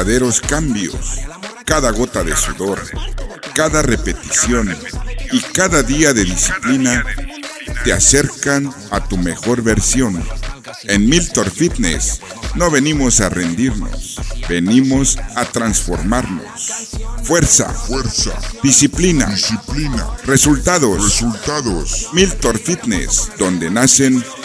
verdaderos cambios. Cada gota de sudor, cada repetición y cada día de disciplina te acercan a tu mejor versión. En Miltor Fitness no venimos a rendirnos, venimos a transformarnos. Fuerza, disciplina, resultados. Miltor Fitness, donde nacen